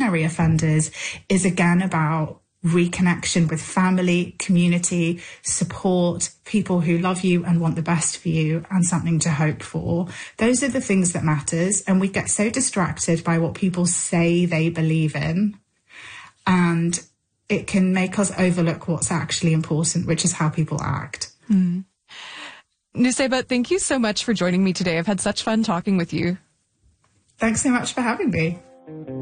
primary offenders is again about reconnection with family, community, support, people who love you and want the best for you, and something to hope for. Those are the things that matters. And we get so distracted by what people say they believe in. And it can make us overlook what's actually important, which is how people act. Nusayba, thank you so much for joining me today. I've had such fun talking with you. Thanks so much for having me.